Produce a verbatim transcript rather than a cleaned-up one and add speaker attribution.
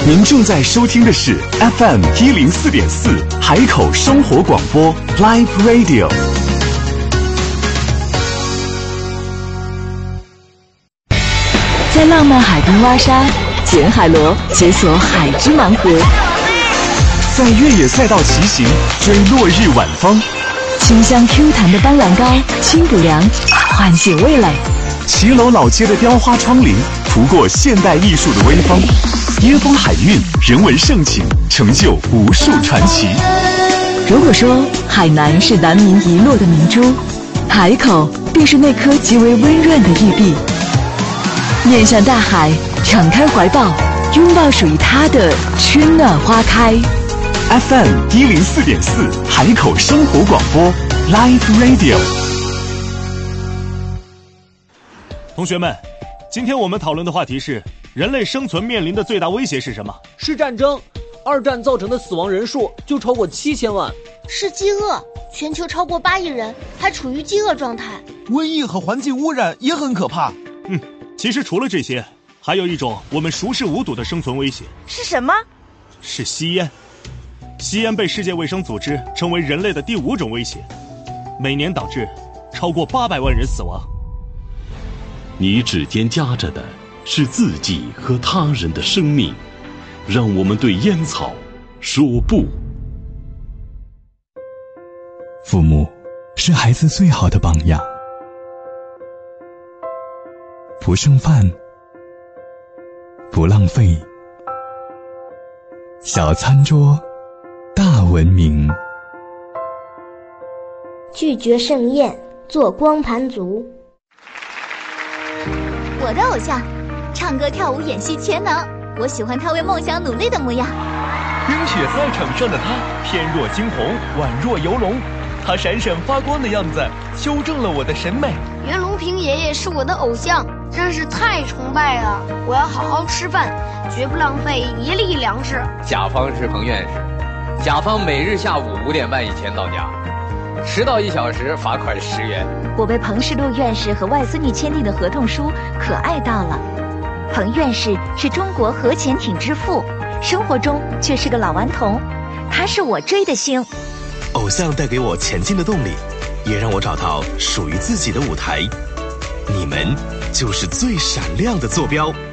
Speaker 1: 您正在收听的是 F M 一零四点四海口生活广播 Live Radio。
Speaker 2: 在浪漫海滨挖沙，捡海螺，解锁海之盲盒；
Speaker 1: 在越野赛道骑行，追落日晚风；
Speaker 2: 清香 Q 弹的斑斓膏，清补凉，唤醒味蕾；
Speaker 1: 骑楼老街的雕花窗棂，涂过现代艺术的微风；椰风海韵，人文盛情，成就无数传奇。
Speaker 2: 如果说海南是南民遗落的明珠，海口便是那颗极为温润的玉璧。面向大海，敞开怀抱，拥抱属于它的春暖花开。
Speaker 1: F M 一零四点四海口生活广播 Live Radio。
Speaker 3: 同学们，今天我们讨论的话题是：人类生存面临的最大威胁是什么？
Speaker 4: 是战争。二战造成的死亡人数就超过七千万。
Speaker 5: 是饥饿，全球超过八亿人还处于饥饿状态。
Speaker 6: 瘟疫和环境污染也很可怕。
Speaker 3: 嗯。其实除了这些，还有一种我们熟视无睹的生存威胁。
Speaker 7: 是什么？
Speaker 3: 是吸烟。吸烟被世界卫生组织称为人类的第五种威胁，每年导致超过八百万人死亡。
Speaker 8: 你指尖夹着的是自己和他人的生命，让我们对烟草说不。
Speaker 9: 父母是孩子最好的榜样。不剩饭，不浪费，小餐桌，大文明。
Speaker 10: 拒绝盛宴，做光盘族。
Speaker 11: 我的偶像，唱歌跳舞演戏全能，我喜欢他为梦想努力的模样。
Speaker 12: 冰雪赛场上的他，翩若惊鸿，宛若游龙，他闪闪发光的样子，修正了我的审美。
Speaker 13: 袁隆平爷爷是我的偶像，真是太崇拜了！我要好好吃饭，绝不浪费一粒粮食。
Speaker 14: 甲方是彭院士，甲方每日下午五点半以前到家，迟到一小时罚款十元。
Speaker 11: 我被彭世禄院士和外孙女签订的合同书可爱到了。彭院士是中国核潜艇之父，生活中却是个老顽童，他是我追的星。
Speaker 15: 偶像带给我前进的动力，也让我找到属于自己的舞台。你们就是最闪亮的坐标。